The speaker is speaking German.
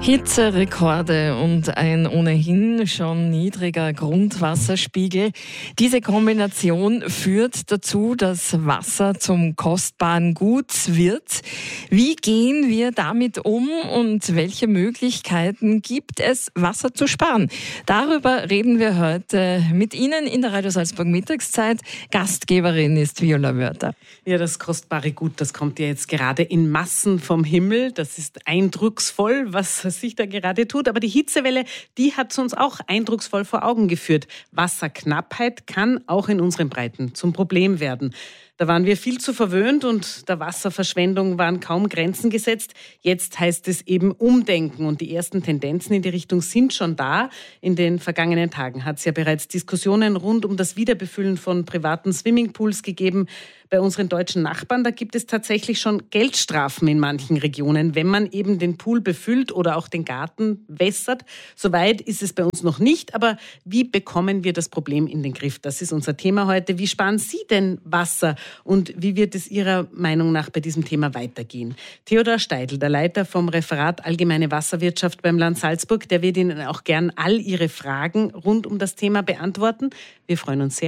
Hitzerekorde und ein ohnehin schon niedriger Grundwasserspiegel. Diese Kombination führt dazu, dass Wasser zum kostbaren Gut wird. Wie gehen wir damit um und welche Möglichkeiten gibt es, Wasser zu sparen? Darüber reden wir heute mit Ihnen in der Radio Salzburg Mittagszeit. Gastgeberin ist Viola Wörter. Ja, das kostbare Gut, das kommt ja jetzt gerade in Massen vom Himmel. Das ist eindrucksvoll, was sich da gerade tut. Aber die Hitzewelle, die hat es uns auch eindrucksvoll vor Augen geführt. Wasserknappheit kann auch in unseren Breiten zum Problem werden. Da waren wir viel zu verwöhnt und der Wasserverschwendung waren kaum Grenzen gesetzt. Jetzt heißt es eben umdenken und die ersten Tendenzen in die Richtung sind schon da. In den vergangenen Tagen hat es ja bereits Diskussionen rund um das Wiederbefüllen von privaten Swimmingpools gegeben. Bei unseren deutschen Nachbarn, da gibt es tatsächlich schon Geldstrafen in manchen Regionen, wenn man eben den Pool befüllt oder auch den Garten wässert. Soweit ist es bei uns noch nicht, aber wie bekommen wir das Problem in den Griff? Das ist unser Thema heute. Wie sparen Sie denn Wasser und wie wird es Ihrer Meinung nach bei diesem Thema weitergehen? Theodor Steidl, der Leiter vom Referat Allgemeine Wasserwirtschaft beim Land Salzburg, der wird Ihnen auch gern all Ihre Fragen rund um das Thema beantworten. Wir freuen uns sehr